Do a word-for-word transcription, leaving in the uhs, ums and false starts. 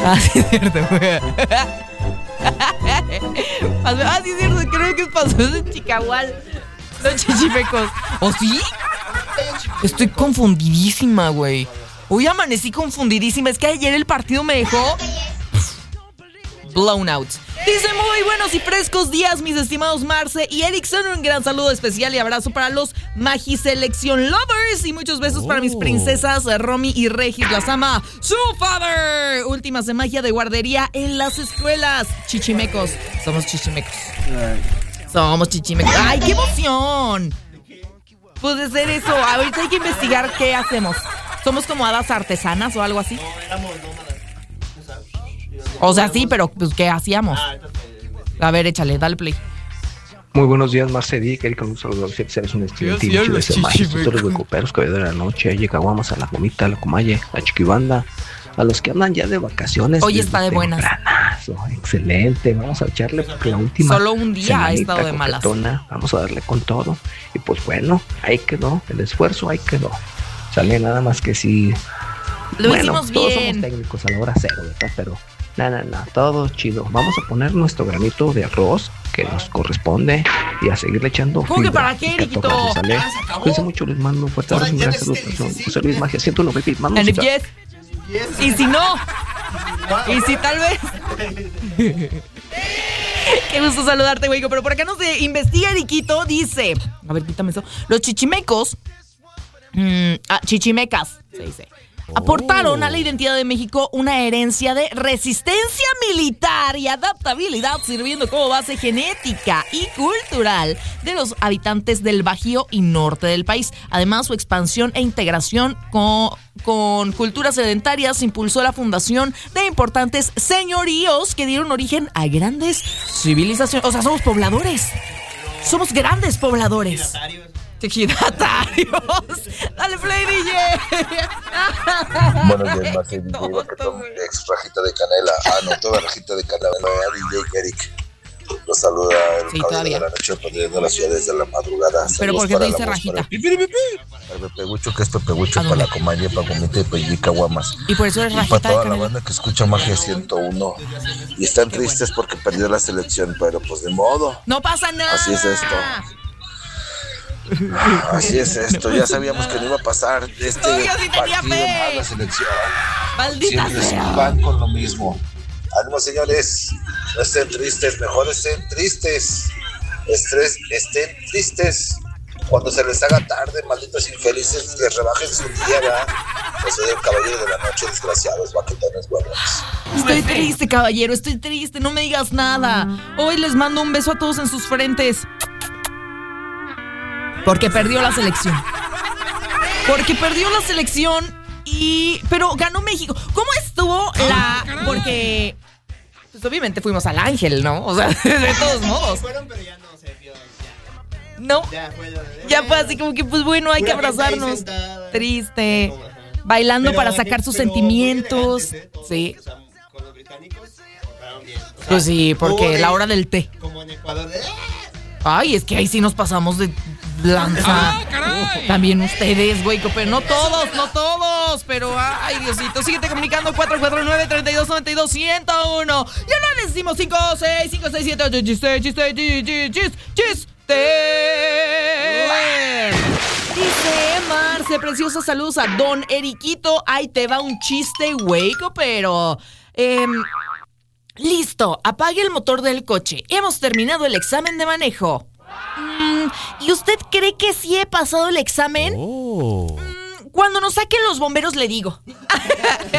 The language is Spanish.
Ah, sí, es cierto, güey. Ah, sí, es cierto, creo que pasó en Chicahual. Los chichimecos. ¿O sí? Estoy confundidísima, güey. Hoy amanecí confundidísima. Es que ayer el partido me dejó blown out. Dice muy buenos y frescos días, mis estimados Marce y Erickson. Un gran saludo especial y abrazo para los Magiselección Lovers. Y muchos besos oh. para mis princesas Romy y Regis. Las ama su father. Últimas de magia de guardería en las escuelas. Chichimecos. Somos chichimecos. Somos chichimecos. ¡Ay, qué emoción! Puede ser eso. Ahorita hay que investigar qué hacemos. ¿Somos como hadas artesanas o algo así? No, éramos nómadas. O sea, sí, pero pues ¿qué hacíamos? A ver, échale, dale play. Muy buenos días, Marce Dick, Erika, un saludo. Eres un estudiante de semana. Todos los huecoperos que de la noche, Yecaguamas, a la Gomita, a la Comaye, a Chiquibanda, a los que andan ya de vacaciones. Hoy está de buenas. Excelente, vamos a echarle porque la última. Solo un día ha estado de malas. Vamos a darle con todo. Y pues bueno, ahí quedó. El esfuerzo ahí quedó. Sale nada más que si. Lo bueno, hicimos todos bien. Somos técnicos a la hora cero, ¿verdad? Pero. No, no, no, todo chido. Vamos a poner nuestro granito de arroz que nos corresponde y a seguirle echando. ¿Cómo que para qué, Eriquito? Cuídense mucho, les mando un fuerte abrazo y gracias. José Luis Magia, ciento uno, baby. Vamos. And if yes. Y si no. Y si tal vez. Qué gusto saludarte, güey. Pero por acá nos investiga Eriquito. Dice. A ver, quítame eso. Los chichimecos. Mmm, ah, chichimecas, se dice. Aportaron a la identidad de México una herencia de resistencia militar y adaptabilidad, sirviendo como base genética y cultural de los habitantes del Bajío y norte del país. Además, su expansión e integración con, con culturas sedentarias impulsó la fundación de importantes señoríos que dieron origen a grandes civilizaciones. O sea, somos pobladores. Somos grandes pobladores. Tequidatarios. Dale play, D J. Buenos días, Marce D J. Que tome ex rajita de canela. Ah, no, toda rajita de canela. D J Eric. Los saluda el sí, caballero de la noche, perdiendo la ciudad desde la madrugada. Pero ¿por qué te dice rajita? Para Pepegucho, que es Pepegucho, para la Comaye, para Gomita y para Yicahuamas. Y por eso es rajita. Y para toda la banda que escucha Magia ciento uno. Y están qué tristes bueno. Porque perdió la selección, pero pues de modo. No pasa nada. Así es esto. Así es esto, ya sabíamos que no iba a pasar este Oiga, sí partido fe. más la selección. Maldita Siempre sea. van con lo mismo. Ánimo, señores, no estén tristes, mejor estén tristes. Estrés, estén tristes cuando se les haga tarde, malditos infelices, que rebajen su día, ¿verdad? Yo soy el caballero de la noche, desgraciados, baquetones, huevos. Estoy triste, caballero, estoy triste, no me digas nada. Hoy les mando un beso a todos en sus frentes. Porque perdió la selección. Porque perdió la selección y... Pero ganó México. ¿Cómo estuvo la...? Porque... Pues obviamente fuimos al Ángel, ¿no? O sea, de todos modos. Fueron, pero ya no se vio. No. Ya fue, ya, ya fue así como que, pues bueno, hay que abrazarnos. Sentada, triste. Bailando pero, para sacar sus sentimientos. Elegantes, ¿eh? Sí. O sea, con los británicos compraron bien. O sea, pues sí, porque de, la hora del té. Como en Ecuador de... Ay, es que ahí sí nos pasamos de... lanza. ¡Ah, caray! También ustedes, güey, pero no todos, no todos, pero ay, Diosito, síguete comunicando cuatro cuatro nueve, tres dos nueve dos, uno cero uno. Ya no les decimos cinco seis cinco seis siete ocho chiste, chiste, chiste, chiste, chiste. Dice Marce, preciosa, saludos a Don Eriquito. Ahí te va un chiste, güey, pero eh, listo, apague el motor del coche. Hemos terminado el examen de manejo. Mm, ¿Y usted cree que sí he pasado el examen? Oh. Mm, cuando nos saquen los bomberos le digo.